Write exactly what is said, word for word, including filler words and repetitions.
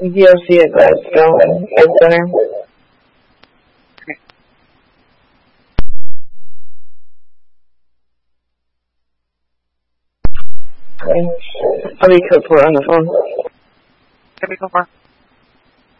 D O C at Gladstone Ed Center. Okay. I'll be code four on the phone. Can we go for?